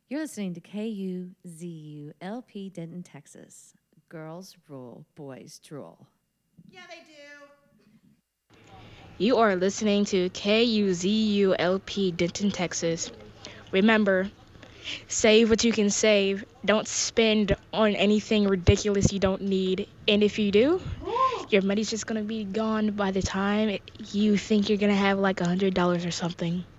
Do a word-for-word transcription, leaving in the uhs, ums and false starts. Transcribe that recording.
You're listening to K U Z U L P Denton, Texas. Girls rule, boys drool. Yeah, they do. You are listening to K U Z U L P Denton, Texas. Remember, save what you can save. Don't spend on anything ridiculous you don't need. And if you do, your money's just going to be gone by the time you think you're going to have like a $100 or something.